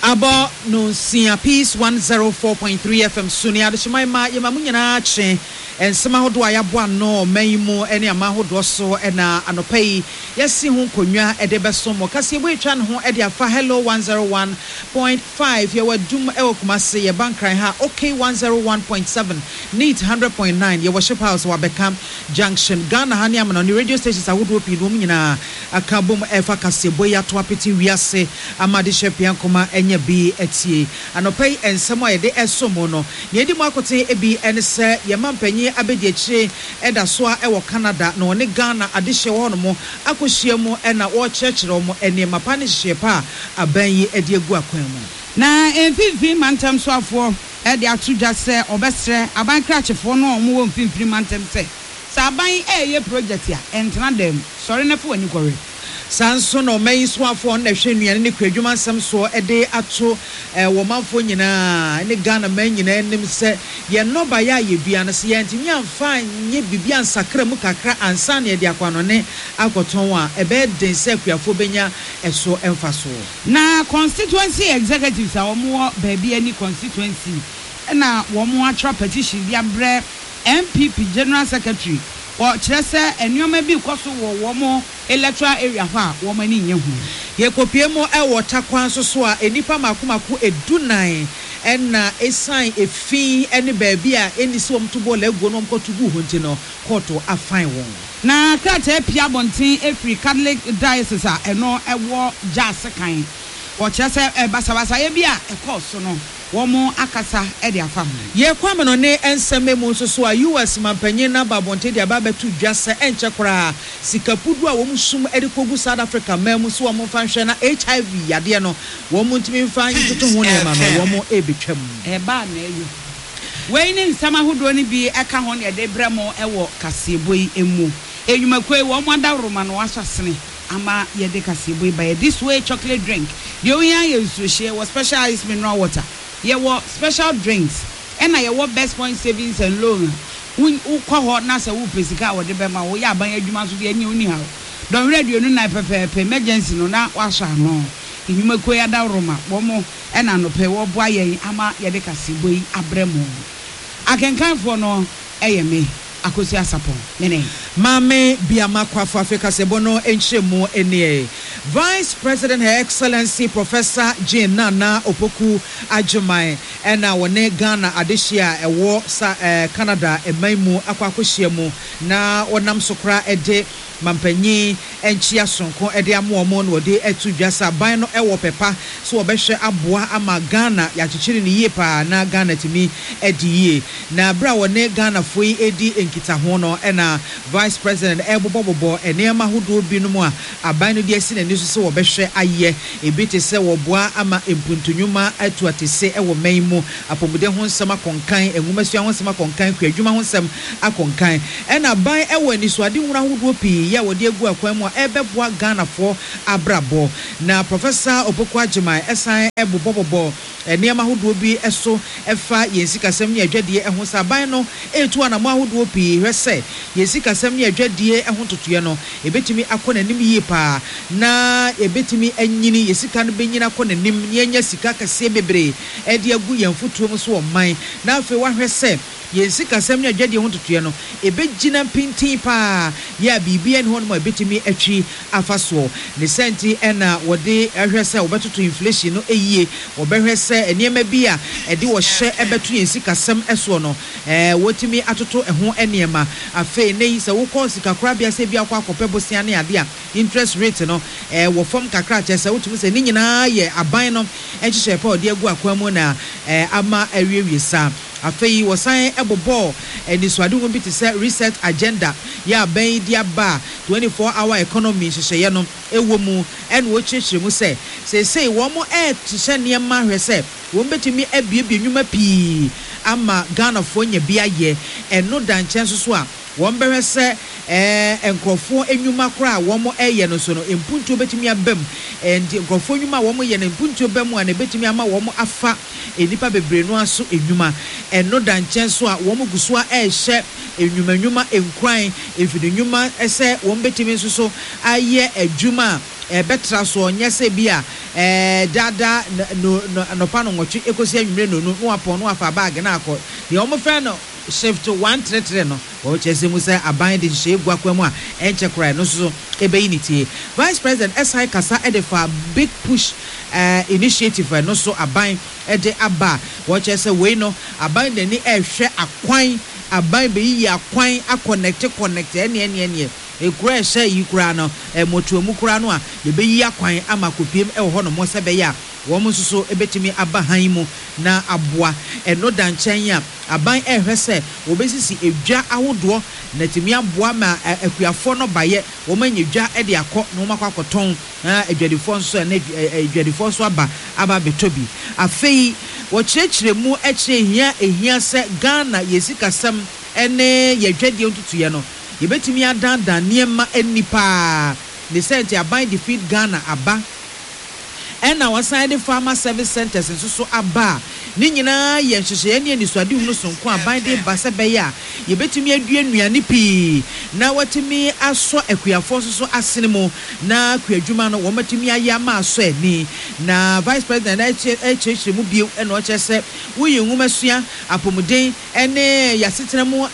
Abo no sia Peace 104.3 FM Suni adeshima yema munyana che ensema hodo ayabo ano maimu ene ama hodo so ena anopai yesi hu konwa ede beso mo kase ebo etwa ne ho ede afa Hello 101.5 ye wadum e Kumasi ye bankran ha okay 101.7 Neat 100.9 ye worship house wa Beckham Junction Ghana hani amano ni radio stations ahodo pi no nyina akabom efa kase ebo ya to apeti wiase amade hwepia koma enya bi etie anopai ensemo yede esomo no ne edi mu akote ebi ense ye mampanyi abedi akire eda so a ewo Canada no ne Ghana adehye wo no mo akohia mu ena wo churchiro mo ene mapa ne hyepa aban yi edi egu akwan mu na emfimfiri mantem so afo edi atudwa se obesre aban krachefo no mo wo emfimfiri mantem se sa aban eye project ya entena dem sori na fo ani kore sanso no main swafo na hwe nuane ne kwadwuma nsem so ede ato wo manfo nyina ne Ghana man nyina enim se ye no ba ya yedua no se ye ntimi amfa nye bibia nsakra mu kakra ansa na ye de akwano ne akoton a ebe den se akuafo benya eso emfaso na constituency executives a wo baabi ani constituency na wo mo atra petition bia bre MPP General Secretary or Chese and you may be koso wo mo electoral area fa wo mani nye hu ye kopie mo e water kwan so a enipa makomako edunan enna esan efi ene baabi a eni so mtubo lego no mkotugu honti no koto afan won na krata pia bonten efri Catholic diocese a eno ewo jase kan wo Chese basabasa ye bia e koso no womo akasa e de afa ye kwame no ne enseme mu so a US mampanyin na babonte de ababetu dwase enche kora sikapudu a womu sum e de kogu South Africa memu so womo fa hwe na HIV yade no womu ntimi mfa ntoto ho ne ma no womo ebetwam e ba na eyo we ni nsama hodo ni bi eka ho ne de bremo e wo kaseboi emu enyumakoi womo adaroma no asasene ama ye de kaseboi by this way chocolate drink the oyan ye so share was special ice mineral water ye wo special drinks and na ye wo best point savings and loan ukwa ho na se wo pesika wo de be ma wo ya ban adwuma so de anya oni ha don radio no na pepe emergency no na wa sha no enyumako ya da roma wo mo e na no pe wo boa ye ama ye de kaseboi abremo akenkanfo no eye me akosi asapo nene mame biama kwafo Africa sebono enchemu ene Vice President Her Excellency Professor Jane Nana Opoku Ajumai ena wone Ghana adehia ewo sa Canada emaimu akwakohia mu na wonam sokra ede mampanyi enchia sonko ede amomo no de etudwasa ban no ewo pepa so obehwe aboa ama Ghana ya chichiri ni yie pa na Ghana timi ediye na bra wone Ghana foi edi enkita ho no ena Vice President ebobobobo enema hodo bi no mu a aban no de asi na niso se obehwe aye ebite se woboa ama empuntunwuma atuatese ewo maimu apomude ho nsema konkan enwumasua ho nsema konkan kwadwuma ho nsem akonkan ena ban ewo aniso ade nwura hodo pi ya wode egu akwan mu ebeboa Ghana fo abrabo na Professor Opoku Ajimai esan ebobobobo enema hodo bi eso efa yensikasem ne adwadie eho saban no etu anamo hodo pi hwese yensikasem ne adwadie eho totoye no ebetimi akona nim yie pa na ebetimi anyini yesika no benyina akona nim nyenya sika kase bebre ede agu yemfutuo mu so oman na afi wahwese yensikasem ne adwadie ho totoye no ebegina pintin pa ya bibia ne ho no ebetimi atwi afaso ne senti ena wode ahwese obetoto inflation no eyie obehwese enema bia ede wo hye ebeto yensikasem eso no wotimi atoto eho enema afi nei se wo ko sika kora bia se bia kwa akopebosia ne ade a interest rate no wo form kakra che se wotumi se ni nyina ye aban no enhyehyɛ pa ode agu akwamu na ama awiewiesa afei wosan ebobo enisuade ho bi te se reset agenda ya ban dia ba 24-hour economy hyehyɛ no ewo mu en wo kyerɛkyerɛ mu se sei wo mo tihye ne ma hwese wo betumi abiebie nwuma pii ama Ghana fo nya bia ye eno dan kyenso so a wo mbehwese enkrofo enwuma kora wo mo eye no so no empuntu betumi abam and enkrofo enwuma wo mo ye no empuntu bam a na betumi ama wo mo afa enipa bebre no aso enwuma eno dan kyenso a wo mo guso a ehye enwuma enkran efidi enwuma ese wo betumi nso so aye adwuma betra so nyese bia dada no pano ngochi ekosi anwumre no apon no afa bag na akọ de omo fe no shift 133 no wo chese mu say aban de hye egwa kwamu a enche krai no so ebeyi nitie vice president SI kasa edefa big push initiative no so aban ede aba wo chese we no aban de ni ehwe akwan aban be yi akwan a connect ene ekura hye yi kura no motuomu kura no a ye be yi akwan ama kopiem ho no mo se be ya wo mo so ebetimi aba han mu na aboa eno da nchen ya aban ehwe se obesisi edwa ahodo na timi aboa ma akuafo no baye wo manya dwa de akọ no makwakoton edwadifo nso na edwadifo so aba betobi afei wo kyerɛkyerɛ mu ehia se Ghana yesikasam ene yedwade ontutuye no yebetimi adanda niema enipa ne sent aban defeat Ghana aba ena waside farmer service centers nso so aba ni nyina ye nhyehyɛ ne anisuade hunu sonko aban de basa beya yebetimi adua nnuane pi na watimi aso akuafo nso so asene mu na akuadwuma no womatimi ayama aso ani na vice president ekyerɛkyerɛ mu bio ena o kyerɛ woyɛ nwumasua apomuden ene yasetena mu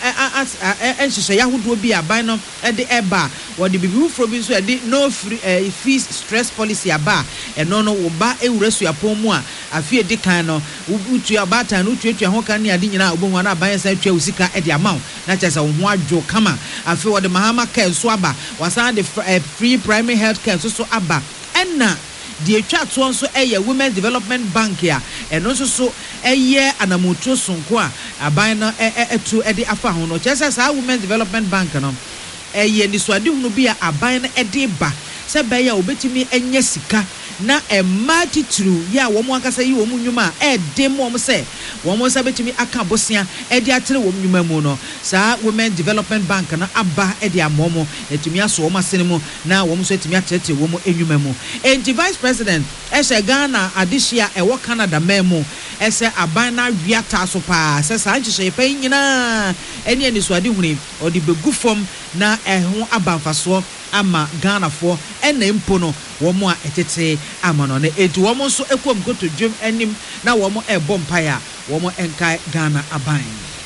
nhyehyɛ yahodo bi aban no de eba wode bibi fro bi nso de no free fees stress policy aba eno no wo ba ewurasu apon mu a afie de kan no utu abata no tuatua ho kan ne ade nyina obohu na aban sa tua usika e de amount na kyesa wo ho adwo kama afie wo de mahama care so aba wasan de free primary health care so aba enna die twa to nso eye women's development bank ya eno so eye anamoto sonko a aban no etu e de afa ho no kyesa sa women's development bank no eye ni so ade hunu bi a aban no e de ba se be ya obetimi enya sika na emma titru ya wo mo akasa yi wo mu nnwuma de mo se wo mo sabetimi aka bosia de atere wo nnwuma mu no sa women development bank na aba de amomo etimi aso wo masene mu na wo mo so etimi atere wo mo nnwuma mu enti vice president ehye Ghana adehia wo Canada memu ese aban na wiata so pa se sa nhyehyɛ pa nyina eni ani so ade huni odi begu fom na ho abanfaso ama Ghana for ena mpo no wo mo a etete amano ne enti wo mo nso ekom goto dwem anim na wo mo ebo mpaya wo mo enkai Ghana aban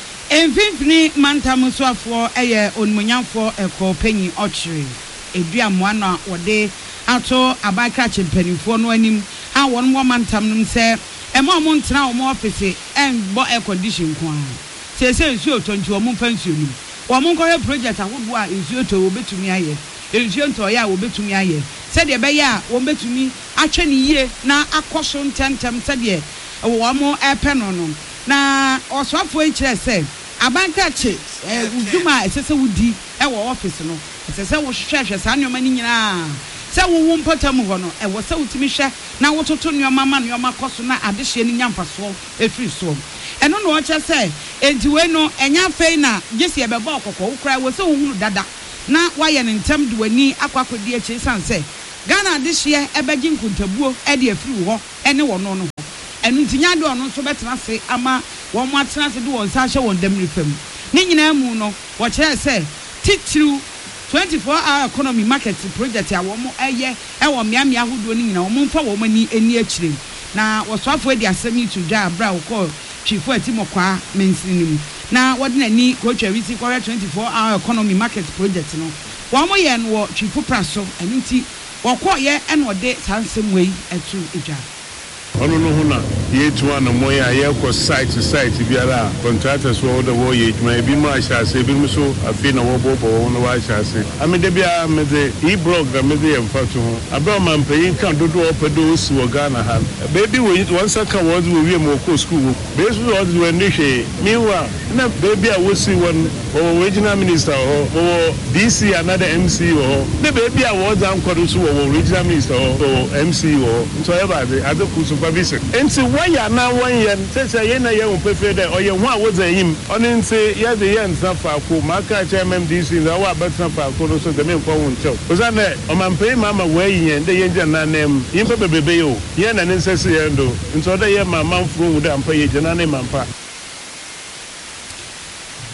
emfimfini mantam so afo eye onmunyamfo ekopanyi ochiri edua moana wode ato abaka chempanifo no anim ha won mo mantam num se ema mo ntena wo mo office bo air condition kwa sese nsuo tonti wo mo mfa nsuo nim wo mo nkoye project ahodo a nsuo to wo betumi aye nsuo nto ya wo betumi aye se de be ya wo betumi atwe ne yie na akoso ntentem se de wo mo epe no na oswafo ekire se abanka che uduma esese wudi wo office no esese wo hwehwe sa nyoma ni nyina se wo mpatam ho no wo se wutimi hwe na wototo nyoma ma nyoma koso na adehye ni nyamfaso efiri so eno no o che se enti we no enya fei na gesi ebeba okoko wo kra wo se wo hunu dada na waye ne ntem de wani akwakodi echi sanse Ghana adehye ebeji nkuntabuo e de afiri ho ene wo no ho enu ntinya de ono so betena se ama wo mo atena se de won sa hye won dam rifam ni nyina mu no wo kire se titiru 24-hour economy market project ya wo mo eye e wo miamia hodo ni nyina wo mo mfa wo mani eni akire na wo soafo edi asemi tudwa abra wo ko chifo atimokwa mensinim na wode nani ko twa wisi ko 24-hour economy market project no wo mo ye no wo chifo praso anti wo ko ye e no de sansem wei etu edwa ono no huna ye tuwa na moya ye ko site biara contractors wo da wo ye juma bi ma shase bi muso afi na wo bobo wo no wa shase amede bia mede e blog da mede ye mfatu ho abra man payin kan dodo opedo osi wo Ghana ha baby wo once ka wo do wi mo ko school wo be so wo do ni hwe miwa na baby a wo si won wo regional minister wo DC another MC wo na baby a wo dan kwado so wo regional minister wo MC wo so e ba de adoku so enti waya na wanyen sese ye na ye unpefe de oye ho a woza yim oni nti ye de ye nsa fa ko maka chairman DC na wa betna fa ko no so de me mfa won chew ozane o mampe mama wayen de ye jana nem yimpe bebebe yo ye na ne nsese ye ndo nti oda ye mama mfuru wu de ampa ye jana ne mampa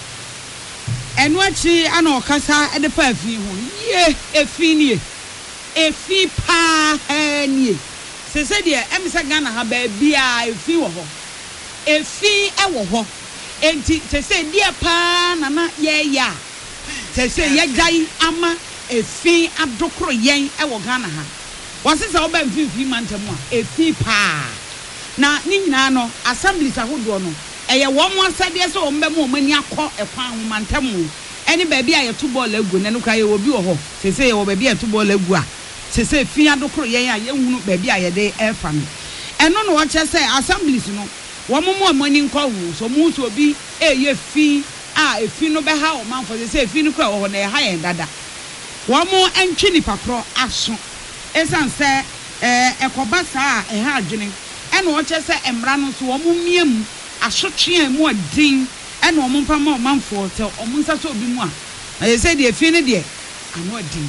enu achi ana okasa e de pa afi ho ye efi nie efi pa nie se de emisa Ghana ha ba bia efi wo ho efi ewo ho enti se de pa na ye ya se ye gai ama efi adokro yen ewo Ghana ha wose se oba mfimfi mantamu a efi pa na ni nyina no assemblies ahodo no eye wo mo asade se o mbe mo mani akọ ekwan ho mantamu eni ba bia ye to ball agu na no kra ye obi wo ho se ye wo ba bia to ball agu a se fi adokro yen a ye hunu ba bia ye de efa no eno no wo che se assemblies no wo mo mani nkọ hu so mu so obi eye fi a efi no be ha o man for se efi no kra wo ho na ye ha yen dada wo mo entwi ni pakro aso esan se ekoba saa ha adwene eno wo che se emra no so wo mo miam asotwe mu adin eno wo mo mpa ma o manfo te o mo nsa so obi mu a ye se de efi ne de ano adin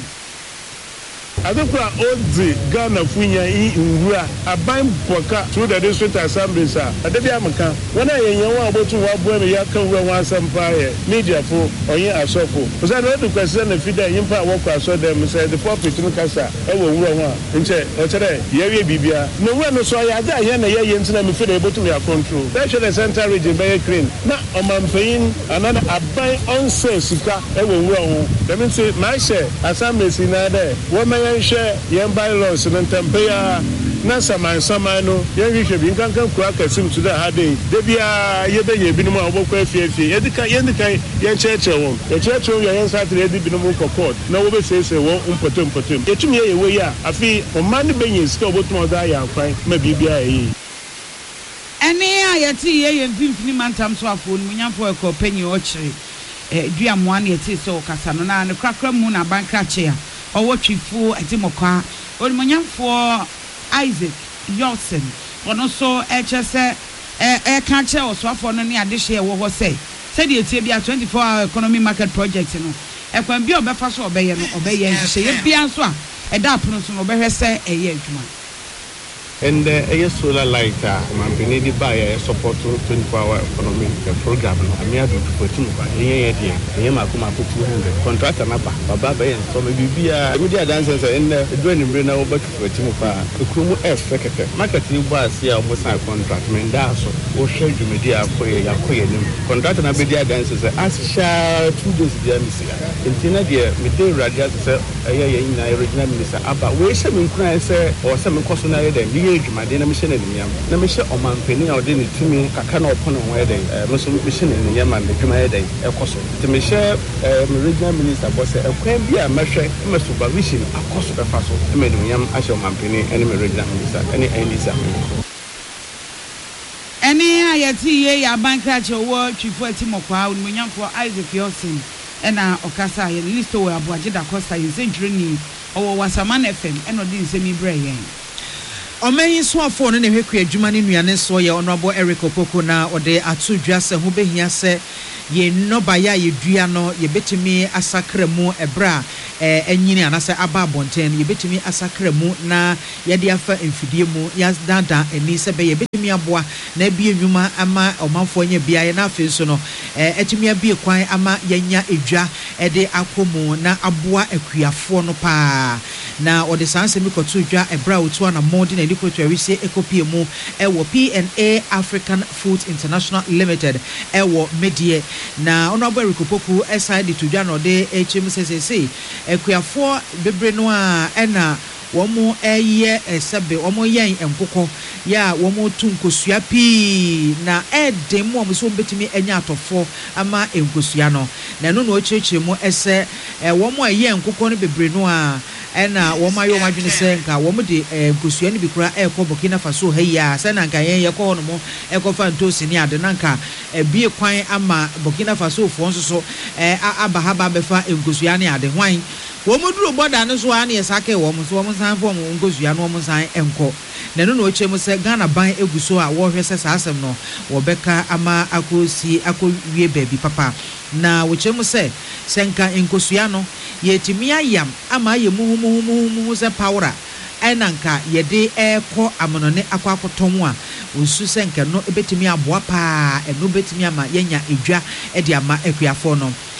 adekwa ozi Ghana funya nwura aban poka through the district assembly sa adebi amaka wona yenyen wa abotu wa boa me yaka wura wa asampa ye media fo onye asofo oza no do kwese na fida yimpa wokọ aso dem say the pulpit no kasa e wo wura ho nche o chere ye wie bibia no wura no so ya da ye na ye ye ntina me fida ebotu me control that should the central region by crane na omampeyin another aban onse sika e wo wura ho dem say my share assembly sinade wo share yen bylaws no tempea na saman no yen hwehwe bi nkankan kura kasim to da hade de bia ye benye binom a obokwa afiafie ye dika yen cheche won ye cheche won yen satere de binom ko court na wo be sese won mpotem etumi ye we ya afi o man benye sika obotum da ya kwan ma bibia yi ene ayati ye yen mfimfini mantam so afo ni munyamfo ko panyi o chire duamoa na yeti so kasa no na ne krakra mu na bankrache a owotwifo atimokwa onimonyamfo Isaac Yolson ono so echese ka che oswafo no ne adehye wo ho sei se de etie bia 24-hour economy market project no ekwan bia obefa so obeye no obeye nhye ye bia so a eda apono so no obehwe se eye adwuma and a solar light mampini di buy support 24-hour economy program no amia do for team ba yen yen makoma ko 200 contractor na baba be so me bibia we dey dance and do any brain na over for team fa ekrumu effect market ni bo ase a mo sign contract me nda so o hwe dwumedi akoye nim contractor na be dey dance as sha 2 days dia mi sia entina dia me dey radio say yen na original minister aba we se me nkran say o se me koso na ye dem adwumade na mehye na nyam na mehye omanpani a ode ne tumi kaka na opono ho yeden meso mehye na nyam na adwuma yeden ekoso te mehye regional minister boss ekwan bi a mehwe me supervision akoso befa so me de nyam ahye omanpani ene me regional minister ene Elisa ene ayati ye ya bankrache wo twifo atimokwa onimonyamfo Isaac Yolson ena okasa ye listo wo abuaje da Costa ye century owo Wasaman FM eno di nsemi bre yen Omeyin so afọ no ne hwekwe adwuma ne nuane so ye Honorable Eric Opoko na ode atu dwase ho behia se ye noba ya ye dua no ye betimi asakra mu ebra enyini anase aba abonten ye betimi asakra mu na ye de afa mfidie mu ya dada eni se be ye betimi aboa na bie nwuma ama omanfo nya bia ye na afi so no etimi abie kwan ama yenya edwa de akomu na aboa akuafo no pa na ode sanse mi kotu dwa ebra otu na modi na edikotu awise ekopie mu ewo PNA African Food International Limited ewo medie na Honorable Eric Opoku aside to dwa no de HMCCC akuafo bebre no a ena womo eye esebe womo yen enkoko ya womo tunkosua pi na edem wo so betimi enya atofo ama enkosua no na no no chirechire mu ese womo eye enkoko no bebre no a ena womo ayo madwene se nka womo de enkosua ni bikura ekọ Burkina Faso heya se na nka yen yekọ no mo ekofa ntosi ni ade na nka bie kwan ama Burkina Faso fo nso so abahaba befa enkosua ni ade hwan womoduro boda no so an yesake so san fo mo ngosua no san enko na no no chemu se Ghana ban eguso a wo hwe se asem no wo beka ama akosi akowie baby papa na wo chemu se senka enkosua no yetimi ayam ama yemuhumuhumu se power enanka yede eko amonone akwakotom a osu senka no ebetimi aboa pa eno betimi ama yenya edwa ede ama akuafo no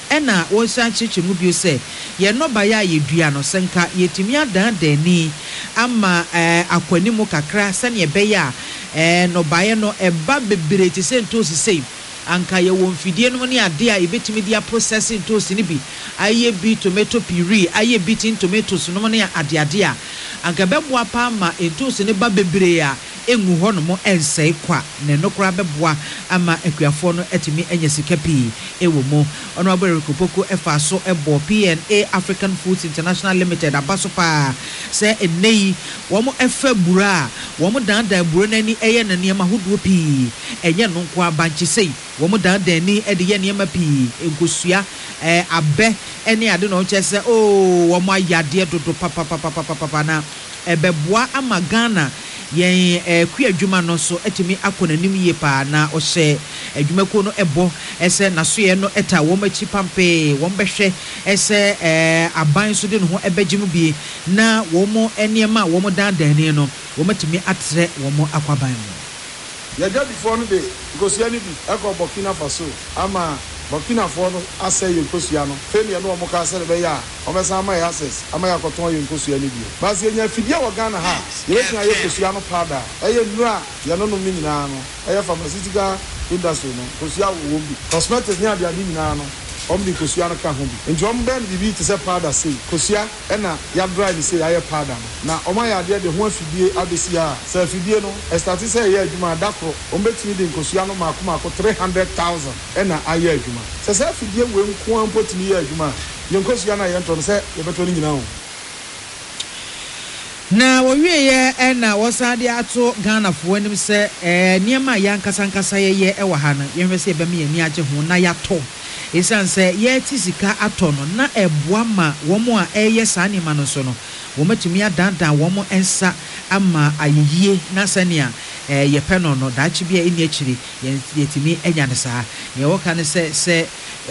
ɛna wɔsan kyekye mu bio sɛ yɛ nɔba yɛ a yɛdua no sɛnka yɛtumi adanadani ama akwanimu kakra sɛne ɛbɛyɛ a nɔbaeɛ no ɛba bebree te sɛ ntoosi sei anka yɛwɔ mfidie no ne ade a yɛbɛtumi de processing ntoosi ne bi ayɛ bi tomato puree ayɛ bi tin tomatoes no ne ade a anka bɛboa pa ama ntoosi ne ba bebree a engu hɔ no mo ensɛe kwa ne nokora bɛboa ama akuafoɔ no atumi anya sika pii ɛwɔ mu ɔno abere kopoko ɛfa so ɛbɔ PNA African Foods International Limited abaso pa sɛ enei wɔn ɛfa bura wɔn dandan buro nani ɛyɛ na nneɛma hodoɔ pii ɛnyɛ no nko abankye sei wɔn dandan ni ɛde yɛ nneɛma pii nkosua abɛ ɛne ade na ɔkyɛ sɛ wɔn ayadeɛ dodo papa na ɛbɛboa ama Ghana yɛn kua adwuma no so etimi akɔ nanim yie pa na ɔhyɛ adwumako no ɛbɔ ɛsɛ nasoɛ no ɛta wɔn akyi pampe wɔn bɛhwɛ ɛsɛ aban so de no ho ɛbɛgye mu bie na wɔn nneɛma a wɔn dandan no wɔn atimi atrɛ wɔn akwaban mu yɛgya before no de nkosua no bi ɛkɔ Burkina Faso ama Burkina Faso no asɛ yɛ nkosua no fɛmi no wɔn ka sɛ bɛyɛ a ɔmɛsan ama yɛ access ama yɛ akɔtɔn yɛ nkosua no bi baasi yɛnya fidie wɔ Ghana ha yɛbɛtumi ayɛ nkosua no powder ɛyɛ nnura yɛno no nyinaa no ɛyɛ pharmaceutical industry no nkosua wɔ bi cosmetics ne adeade nyinaa no omni nkosua no ka ho bi nti ɔmo bɛn bibi te sɛ powder sei nkosua ɛna ya dry ne sei ayɛ powder no na ɔmo ayɛ adeɛ de ho afidie abesi a sɛ afidie no ɛstart sɛ ɛyɛ adwuma adakoro ɔmo betumi de nkosua no maako 300,000 ɛna ayɛ adwuma sɛ afidie wɔ nko ampo tumi yɛ adwuma yɛ nkosua na yɛ ntɔ no sɛ yɛbɛtɔ no nyinaa ho na wɔwieyɛ ɛna wɔsade ato Ghana fo anim sɛ nneɛma a yɛankasa yɛyɛ ɛwɔ ha no yɛhwɛ sɛ yɛbɛma yɛni agye ho na yɛatɔ ɛsiane sɛ yɛti sika atɔ no na ɛboa ma wɔn a ɛyɛ saa nneɛma no so no wɔn atumi adandan wɔn nsa ama ayɛyie na sɛnea yɛpɛ no daakye bi a ɛni akyiri yɛtumi anya ne saa yɛwɔ ka ne sɛ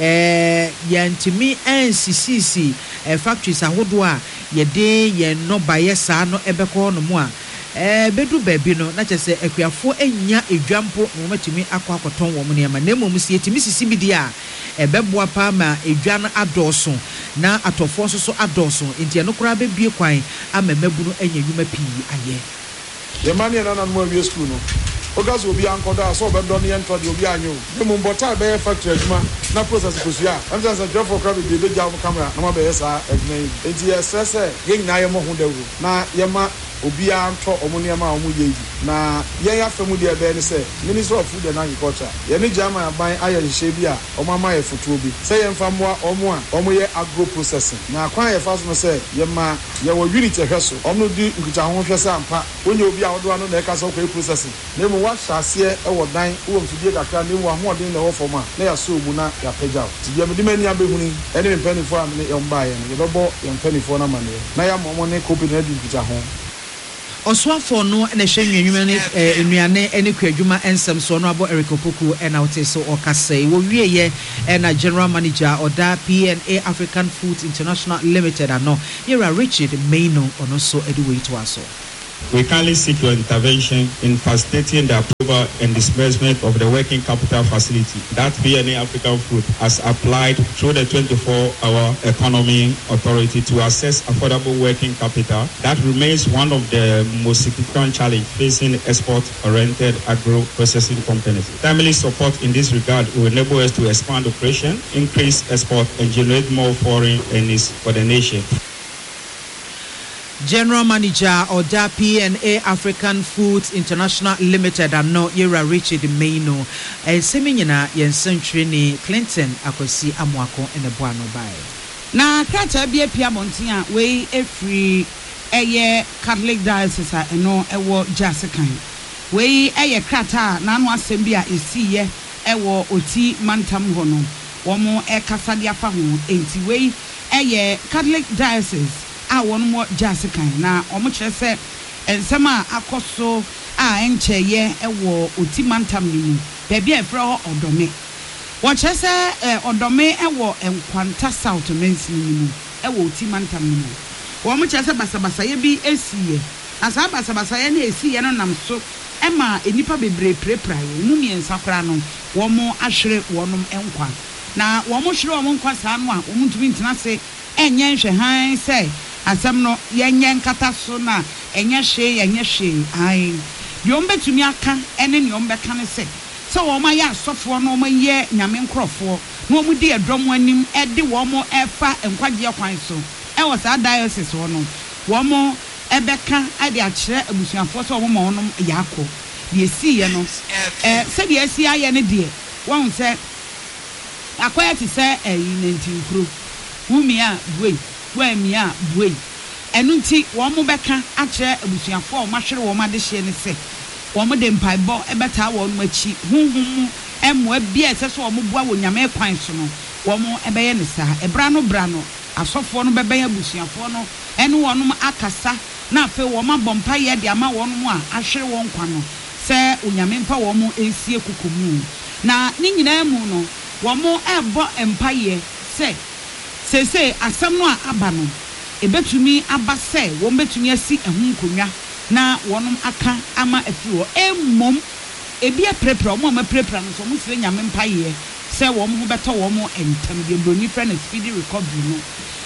yɛntumi nsisisi factories ahodoɔ a yɛde yɛn nɔbayɛ saa no ɛbɛkɔ no mu a bedu baabi no na kyɛ sɛ akuafoɔ anya edwampo na wɔn atumi akɔ akɔtɔn wɔn nneɛma na mmom si yɛtumi sisi bi di a ɛbɛboa pa ma edwa no adɔɔso na atɔfoɔ nso so adɔɔso nti ɛno koraa bɛbie kwan ama mmabunu anya nnwuma pii ayɛ yɛma ne ɛna no awie school no ogaso obi ankoda so obɛdɔ ne yɛntɔ de obi anyo mmom bɔta bɛyɛ factory adwuma na process kosua ɛmfa sɛ drop for crowd be be gya camera na ma bɛyɛ saa adwuma yi enti yɛsrɛ sɛ yɛn nyinaa yɛ mo ho dawuro na yɛma obi antɔ ɔmo nneɛma a ɔmo yɛ yi na yɛn afɛ mu deɛ bɛyɛ ne sɛ Ministry of Food and Agriculture yɛne gyama aban ayɛ nhyehyɛ bi a ɔmo ama yɛ fotuo bi sɛ yɛmfa mmoa ɔmo a ɔmo yɛ agro processing na kwan yɛfa so no sɛ yɛma yɛwɔ unit ɛhwɛ so ɔmo di nkitaho hwɛ sɛ ampa onye obi a ɔdo ano na ɛka sɛ ɔkɔyɛ processing na emu wahyɛ aseɛ ɛwɔ dan wɔ mfidie kakra na emu ahoɔden na ɛwɔ fam a na yɛasɔ omu na yɛapagyaw ti deɛ mede m'ani abɛhuni ɛne mpanyinfoɔ a mene yɛmbaeɛ no yɛbɛbɔ yɛn mpanyinfoɔ no amaneɛ na yɛama ɔmo ne kopi na adi nkitaho Oswafo no na hwɛ nnuane ne nnuane ne kwadwuma ensɛm so no abo Eric Opoku na wote so ɔkasɛe wo wieyɛ na general manager oda PNA African Foods International Limited ano yɛra Richard Maino ɔno so ade wei to aso. We kindly seek your intervention in facilitating the approval and disbursement of the working capital facility that PNA African Food has applied through the 24-hour economy authority to access affordable working capital. That remains one of the most significant challenges facing export-oriented agro-processing companies. Timely support in this regard will enable us to expand operation, increase export, and generate more foreign earnings for the nation. General Manager Oda PNA African Foods International Limited ano yera Richard Maino seminyina yensentre ni Clinton akosi amoako ene boano bai na krata bia pia monten a we efri eye Catholic Diocese a eno ewo Jasikan we eye krata na anu asem bia esiye ewo oti mantam ho no womo ekasa dia fa ho enti we eye Catholic Diocese a won mo Jasikan na omo kire se ensem a akoso a encheye ewo otimantam ni mu baabi a efra ho odome wo kire se odome ewo enkwanta South Mensi ni mu ewo otimantam ni mu wo mo kire se basabasa ye bi esiye asa basabasa ye na esiye no nam so ema enipa bebre preprae mu miensa kra no wo mo ahwere wonom enkwa na wɔn mo hwere wɔn nkɔ saa no a wɔn ntumi ntena se ɛnyɛ nhwɛ han sɛ asɛm no yɛnyɛ nkata so na ɛnyɛ hwee ae deɛ wɔn bɛtumi aka ɛne deɛ wɔn bɛka ne sɛ wɔn ayɛ asɔfoɔ na wɔn yɛ nyame nkorɔfoɔ na wɔn di ɛdɔm anim ɛde wɔn ɛfa nkwagyeɛ kwan so ɛwɔ saa diocese hɔ no wɔn ɛbɛka ɛde akyerɛ abusuafoɔ sɛ wɔn ma wɔn yɛ akɔ deɛ esiiɛ no sɛdeɛ esi ayɛ ne deɛ wɔn sɛ akɔyɛ te sɛ nantinkuro wumia buei wamia buei ɛno nti wɔn bɛka akyerɛ abusuafoɔ a wɔn ahwere wɔn adehyeɛ ne sɛ wɔn de mpaebɔ ɛbɛtaa wɔn akyi huhum mu ɛmoa bia ɛsɛ sɛ wɔn boa wɔ nyame kwan so no wɔn ɛbɛyɛ ne saa ɛbra no asɔfoɔ no bɛbɛyɛ abusuafoɔ no ɛne wɔn akasa na afei wɔn abɔ mpaeɛ de ama wɔn a ahwere wɔn kwan no sɛ onyame mfa wɔn esie kuku mu na ne nyinaa mu no wɔn ɛbɔ mpaeɛ sɛ sese asɛm no a aba no ebetumi aba sɛ wɔn betumi asi ɛho nkonnwa na wɔn aka ama afiri hɔ emom ebi aprepra wɔn a aprepra no so wɔn sire nyame mpaeɛ sɛ wɔn ho bɛtɔ wɔn ntam deɛ broni frɛ no speedy recovery no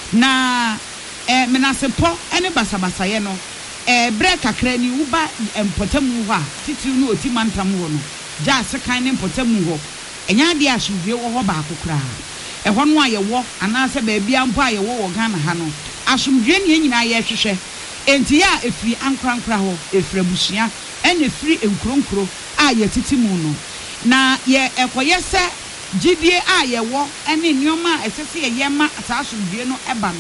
na menasepɔ ɛne basabasayɛ no brɛ kakra ni woba mpɔtamu hɔ a titiw no oti mantam hɔ no gya asekan ne mpɔtamu hɔ ɛnya adeɛ asomdwe wɔ hɔ baako koraa ɛhɔ no a yɛwɔ anaasɛ baabi ampo a yɛwɔ wɔ Ghana ha no asomdwe ne nyinaa yɛhwehwɛ enti a efiri ankorankora hɔ efiri abusua ɛna efiri nkronkro a yɛtiti mu no na yɛ ɛkɔyɛ sɛ gidie a yɛwɔ ɛne nneɛma a ɛsɛ sɛ yɛyɛ ma saa asomdwe no ɛba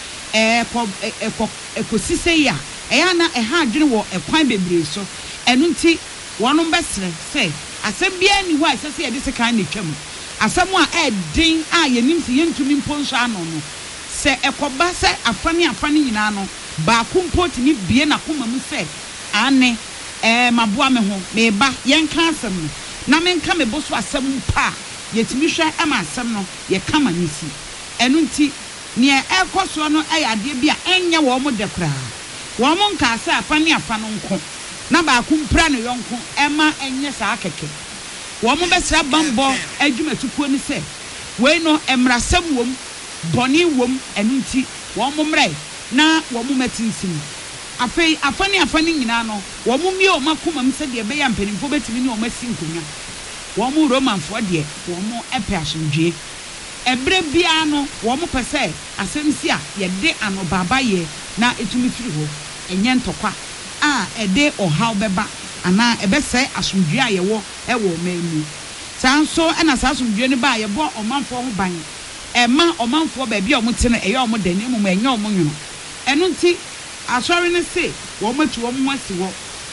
no ɛkɔsise yi a ɛyɛ na ɛha adwene wɔ ɛkwan bebree so ɛno nti wɔn bɛsrɛ sɛ asɛm biara ni hɔ a ɛsɛ sɛ yɛde sekan na twam asɛm a ɛden a yɛnim sɛ yɛntumi mpo nso ano no sɛ ɛkɔba sɛ afane nyinaa no baako mpo tumi bie na koma mu sɛ ane maboa me ho meba yɛnka asɛm no na menka me bo so asɛm pa yɛtumi hwɛ ɛma asɛm no yɛka ma ne si ɛno nti nea ɛkɔ soɔ no ɛyɛ adeɛ bi a ɛnyɛ wɔn mo de koraa wɔn mo nka sɛ afane nko na baako mpra ne yɔnko ɛma ɛnyɛ saa kɛkɛ wɔn mo bɛsra bambɔ adwumatukuo ne sɛ wei no mmrasɛm wom bɔne wom ɛno nti wɔn mo mmerɛ na wɔn mo mɛtinsim afei afane nyinaa no wɔn mo mie wɔn akoma mu sɛ deɛ ɛbɛyɛ mpanimfoɔ bɛtumi ne wɔn asi nkonnwa wɔn mo romanfoɔ deɛ wɔn mo ɛpɛ asomdwie ɛbrɛ biara no wɔn mo pɛ sɛ asɛm si a yɛde anobaaba yɛ na etumi firi hɔ ɛnyɛ ntɔkwa a ɛde ɔhaw bɛba anaa ɛbɛsɛ asomdwie a yɛwɔ ɛwɔ ɔman mu saa nso ɛna saa asomdwie no ba a yɛbɔ ɔmanfoɔ ho ban ɛma ɔmanfoɔ baabi a wɔn te no ɛyɛ wɔn dani mu ɛnyɛ wɔn nwono ɛno nti asɔre no se wɔn atu wɔn ho asi hɔ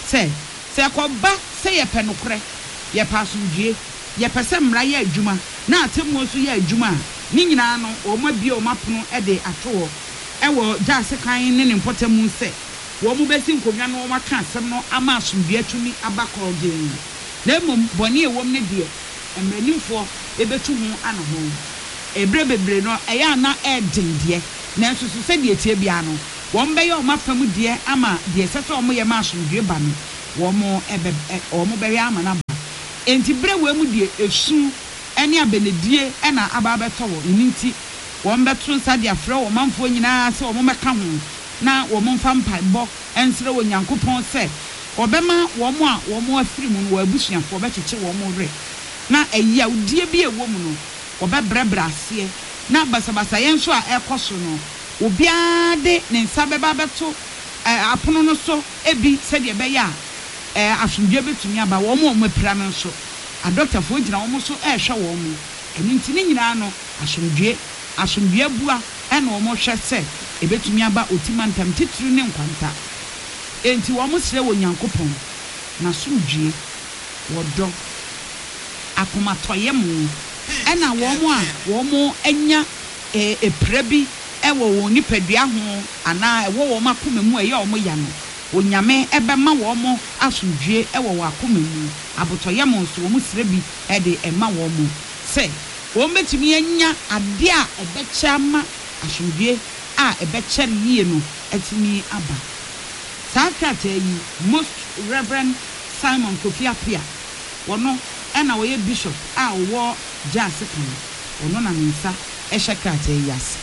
sɛ ɛkɔba sɛ yɛpɛ nokorɛ yɛpɛ asomdwie yɛpɛ sɛ mmara yɛ adwuma na atemmuo nso yɛ adwuma a ne nyinaa no wɔn abie wɔn apono de ato hɔ ɛwɔ gyaase kan ne ne mpɔtamu sɛ wɔn mo bɛsi nkonnwa no wɔn aka asɛm no ama asomdwie tumi aba kɔɔgyen na mmom bɔne ɛwɔ mu ne deɛ mmaranimfoɔ ɛbɛtu ho ana ho ɛbrɛ bebree no ɛyɛ ana ɛden deɛ nanso so sɛdeɛ tie bia no wɔn bɛyɛ wɔn afam deɛ ama deɛ sɛ sɛ wɔn yɛ ma asomdwie ba no wɔn bɛyɛ ama na ba enti brɛ wɔ mu deɛ esu ɛne abenedie ɛna aba abɛtɔ wɔ ne nti wɔn bɛto nsa de afrɛ wɔn manfoɔ nyinaa sɛ wɔn bɛka ho na wɔn mfa mpaebɔ ɛnsrɛ wɔ Nyankopɔn sɛ ɔbɛma wɔn a wɔn afiri mu no wɔ abusuafoɔ bɛkyekye wɔn werɛ na ɛyi a udie bi ɛwɔ mu no wɔbɛbrɛbrɛ aseɛ na basabasa yɛn nso a ɛkɔ so no obiara de ne nsa bɛba bɛto apono no so ebi sɛdeɛ ɛbɛyɛ a asomdwie bɛtumi aba wɔn a wɔapira no nso adɔktafoɔ gyina wɔn so ɛrehwɛ wɔn mu ɛno nti ne nyinaa no asomdwie bua ɛna wɔn hwɛ sɛ ebɛtumi aba otima ntam titiri ne nkwanta enti wɔn srɛ wɔ Nyankopɔn na asomdwie wɔdɔ akomatɔyɛ mu ɛna wɔn anya epira bi ɛwɔ wɔn nipadua ho anaa ɛwɔ wɔn akoma mu ɛyɛ wɔn ya no onyame ɛbɛma wɔn asomdwie ɛwɔ wɔn akoma mu abotɔyɛ mu nso wɔn srɛ bi ɛde ɛma wɔn sɛ wɔn bɛtumi anya adeɛ a ɛbɛkyɛ ama asomdwie a ɛbɛkyɛ yie no ɛtumi aba saa krataa yi Most Reverend Simon Kofi Appiah wɔno ɛna wɔyɛ bishop a wɔwɔ Gyaase kan ono na nsa ehye krataa yas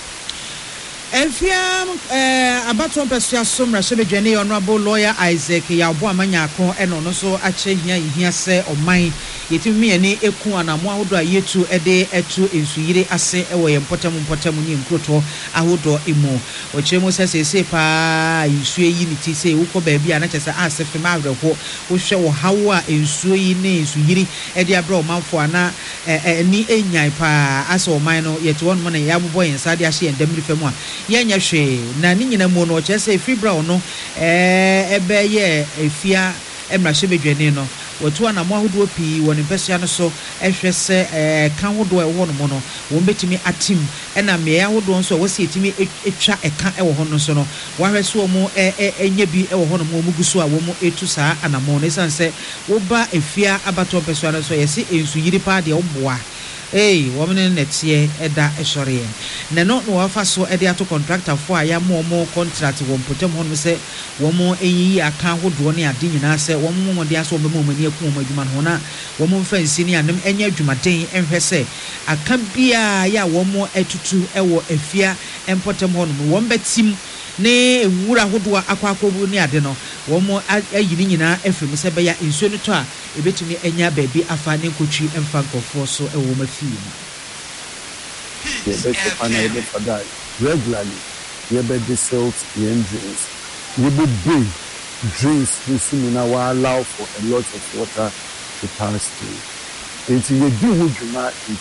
Efia abaton pesua somra shebedwane honorable lawyer Isaac Yabo Amanyako eno no so ache hia se oman yetimi ani eku anamo ahodo ayetu ede etu ensuyire ase ewo ye mpotam ni nkroto ahodo emu ochemu sese pa nsuo yi ni ti se ukọ baabi ana chese asefe ma awerho wo hwe wo hawo a nsuo yi ne ensuyiri ede abra omanfo ana ni enyan pa ase oman no yetu won mo na yabobo yensa de ahye endamri famu a yenya hwe na ni nyina mu no chese fibra no ebe ye efia emra shebedwane no watu ana mo ahodo pi woni pesua no so ehwe se kan hodo ewo no mo no wo betimi atim ena me ahodo nso wo se etimi etwa eka ewo ho no so no wa hwe so mo enya bi ewo ho no mo guso a wo mo etu saa ana mo no sanse wo ba efia abato pesua no so yesi ensu yiri pa de oboa woman netie eda esore ne no wafa so ede ato contractor for aya mo contract wo potem ho no se wo mo enyi aka hodo ne ade nyina se wo mo de aso be mo mani aku mo adwuma no na wo mo fansi ne anem enya adwumaden enhwe se aka bia ya wo mo etutu ewo afia empotem ho no wo betim ne ewura hodo akwakobu ne ade no wo mo ayini nyina efrem se be ya ensuo no to a ebetumi enya baabi afa ne nkotwi emfa nkofo so ewo mafi no the better panel for that regularly you be the salt drinks you be big drinks this na wa allow for a lot of water to pass through until you do hujuma in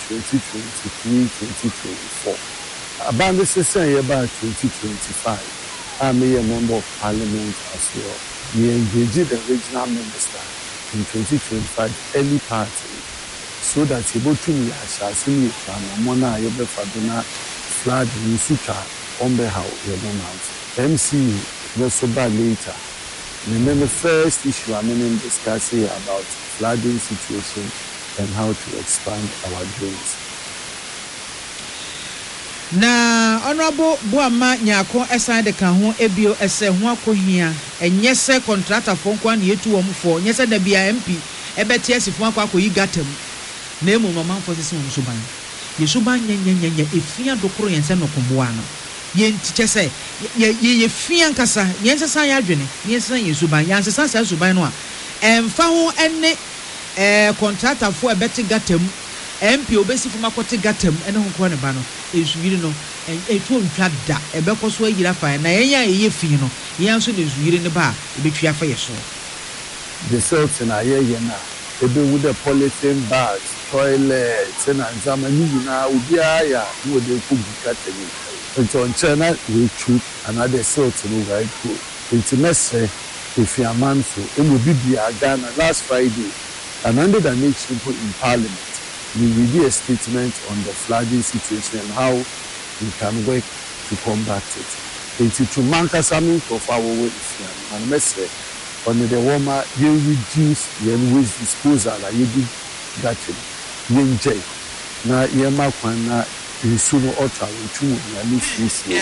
2023-2024 about this year about 2025 I'm a member of parliament as well. We engaged the regional minister in 2025 early party so that able to me assassinate Mona Yobe Faduna flood in Sutra on behalf of the mount. MCU was so bad later. And then the first issue I'm discussing about flooding situation and how to expand our drains. Na honorable Boama Nyako aside the kan ho ebio ese ho akohia enye se contractor fo kwa na yetu wo mfo nye se da bia MP ebeti asifo akoyi gatam na emu no manfo sese wo suban ye suban nyenyenyenye efia dokoro yense no komboa no ye ntiche se ye fia nkasa yense san ya adwene yense ye suban yense san sa suban no a emfa ho ene contractor fo ebeti gatam MP obesi fuma kote gatam ene ho ko ne ba no esuyiri no etu ontwa da ebekọ so ayira fa na yenya eye fi no yen so ne esuyiri ne ba ebetwa fa yeso the cells na ye na ebe with the polythene bags toilets and nzama ni na obi aya no de ku bukateni nto nchena we chu another cells no right go intimate if your man so enobi bia Ghana last Friday and under the nation in parliament we review a statement on the flooding situation and how we can work to combat it. It's to Mankasami of our way and message on the warmer, you reduce the waste disposal, you do that. You enjoy. Now, you mark one sooner or two, and this year.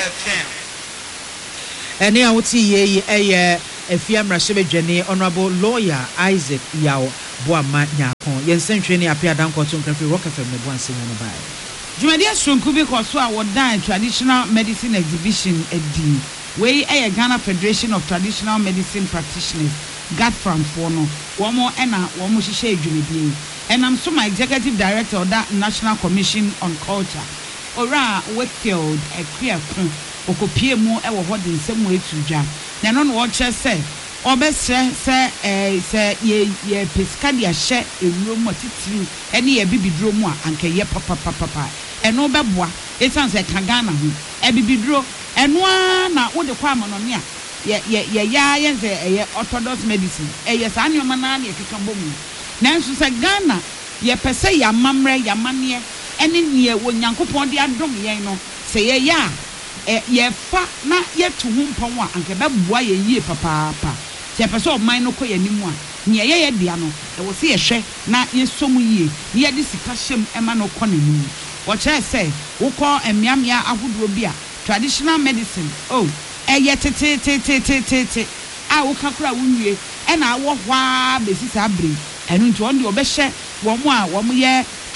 And now, what's if you am Rashebe honorable lawyer Isaac Yao Boama Nyako, yen century ni appear down Cotton Country Rockefeller me one sing on by. Jumadia Sunkubi Koswa would die traditional medicine exhibition at D. Way a Ghana Federation of Traditional Medicine Practitioners, GATFRAM Fono, Womo Ena, Womo Shishe Jumibi. And I'm so my executive director of that National Commission on Culture. Ora Wakefield, a queer okopie mu e wo hode nsem we tuja na no wo che se obesre se ye pesca dia hye ewuro mu atitiri ene ye bibiduro mu a anka ye papa eno beboa esan se ka Ghana ho e bibiduro eno a na wo de kwa amanone a ye se ye orthodox medicine ye sa anyoma na ye keka bomu nanso se Ghana ye pese ya mamre ya mane ene ne wo nyankopon de adom yen no se ye ya ye fa na ye to hu mpon a anke beboa ye yie papa ye pese o man no ko ye nimu a ne ye dia no e wo se ye hwe na ye somu yie ne ye de sika hyem ema no ko na nimu wo che se wo ko emiamia ahodo bi a traditional medicine ye tete a wo kakura wo nwie e na wo hwa besisa bre enu nti on de obehye wo mo a wo mo ye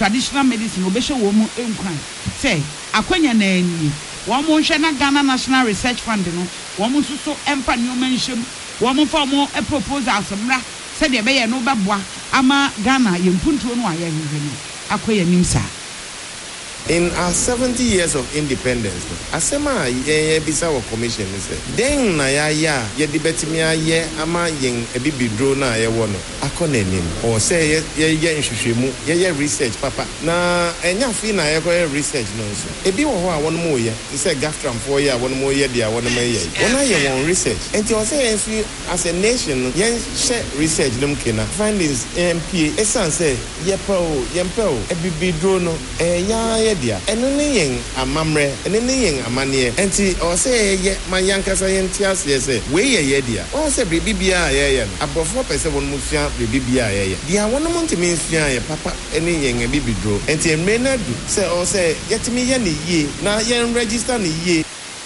traditional medicine obehwe wo mu enkran say akwanya na ani wo mo hwe na Ghana National Research Fund no wo mo so empa nyoma nhyem wo mo fa mo a proposal somra say de be ye no beboa ama Ghana ye mpuntuo no aye hwehwe no akwanya nimsa. In our 70 years of independence, asema ye bisa wa commission say den na ya de betimi aye ama yen ebibidro na ye wono akonenim or say ye nhwehwemu ye research papa na enya fi na ye ko research no so ebi wo ho a wono mo ye say Gaftram for ye wono mo ye dia wono ma ye wona ye won research enti o say fi as a nation yen share research dem kena findings MPA esan say ye pro ebibidro no ya dia eno ne yen amamre eno ne yen amane enti o say ye manyankasa yen tiase say we ye dia o say bibia ye no abofo pese won mu fia bibia ye dia won mo ntimi fia ye papa eno yen bibidro enti emre na du say o say yetimi ye ne ye na yen register ne ye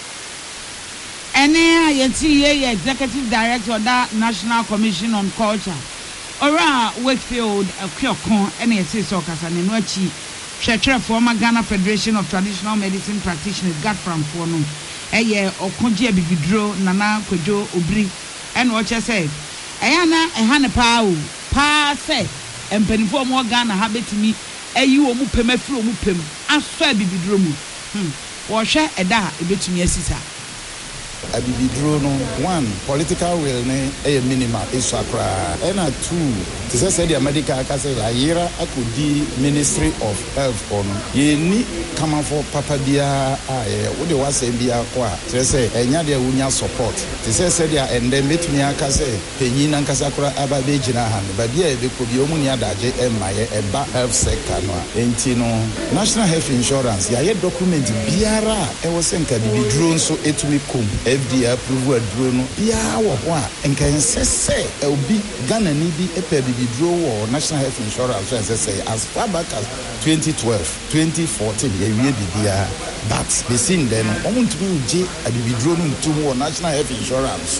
ene yeti ye executive director of the National Commission on Culture ora Wakefield Akwiokon ene yeti so kasa ne no achi Shechre former Ghana Federation of Traditional Medicine Practitioners Gaftram for no eye okonji abibidro nana kwadwo obri ene o che say eya na eha ne pa say empanifo mo Ghana ha betimi ayi wo mu pem afiri wo mu pem aso abibidro mu wo hwe eda ebetumi asisa abibidro no one political will ne minimal iso akra ena two to say the medical akase la yira akodi Ministry of Health on ye ni kama for papa bia wo de wase bia kwa say enya de wunya support to say the endem betumi akase penyin ankasa kra aba be gina han ba bia e be ko bi omu ni adaje emaye eba health sector no enti no National Health Insurance ya ye document biara e wo se nka bibidro nso etumi kom FDA approve aduro no bia wo ho a enka nsese obi Ghana ni bi epe bibidro wo National Health Insurance so say as far back as 2012 2014 ye wie bibia but be seen then omuntumi uje abibidro no ntum wo National Health Insurance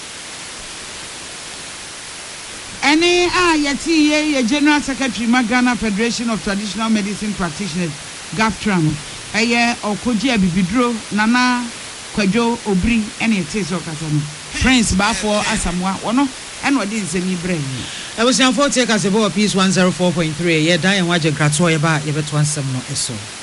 ene yeti ye General Secretary Ghana Federation of Traditional Medicine Practitioners Gaftram eye okoji abibidro nana kwadwo obri ene yeti so kasa no Prince Bafo Asamoah wono ene odi nsemi brɛ I was on 40 Kasebo Peace 104.3 ye dan waje krato ye ba ye beto ansem no eso